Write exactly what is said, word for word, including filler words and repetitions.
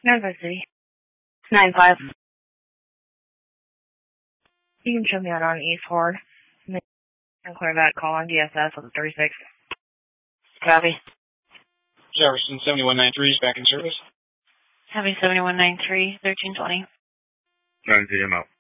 nine five City. nine five. You can show me out on East Horde. And then clear that call on D S S with the thirty-six. Copy. Jefferson seventy-one ninety-three is back in service. Heavy seventy-one ninety-three, thirteen twenty. nine Z M out.